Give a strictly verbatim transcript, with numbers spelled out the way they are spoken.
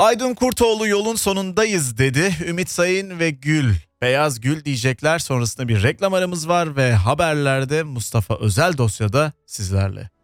Aydın Kurtoğlu yolun sonundayız dedi. Ümit Sayın ve Gül. Beyaz Gül diyecekler. Sonrasında bir reklam aramız var ve haberlerde Mustafa Özel dosyada sizlerle.